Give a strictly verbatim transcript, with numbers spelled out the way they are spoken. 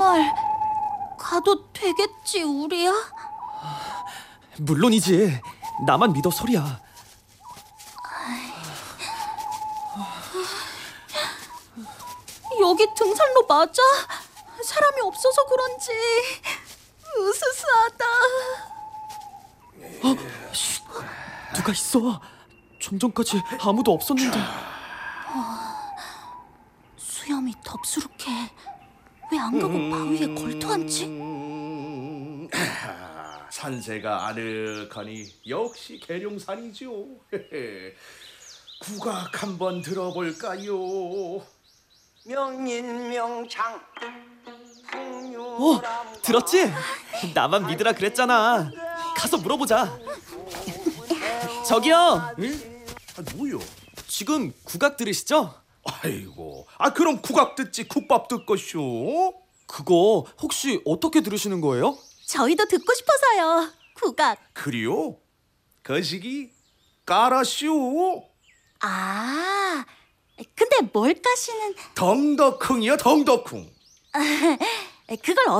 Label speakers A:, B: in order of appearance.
A: 정말 가도 되겠지, 우리야?
B: 물론이지. 나만 믿어, 소리야.
A: 여기 등산로 맞아? 사람이 없어서 그런지 으스스하다.
B: 어? 쉿, 누가 있어? 좀 전까지 아무도 없었는데.
A: 수염이 덥수룩해. 왜 안 가고 바위에 걸터앉지?
C: 음, 산세가 아늑하니 역시 계룡산이죠. 국악 한번 들어볼까요?
D: 명인명창
B: 어, 들었지? 나만 믿으라 그랬잖아. 가서 물어보자. 저기요,
C: 응? 아, 뭐요?
B: 지금 국악 들으시죠?
C: 아이고, 아 그럼 국악 듣지 국밥 듣것쇼?
B: 그거 혹시 어떻게 들으시는 거예요?
A: 저희도 듣고 싶어서요. 국악.
C: 그리요? 거시기 까라쇼?
A: 아, 근데 뭘 까시는...
C: 덩덕쿵이요, 덩덕쿵.
A: 그걸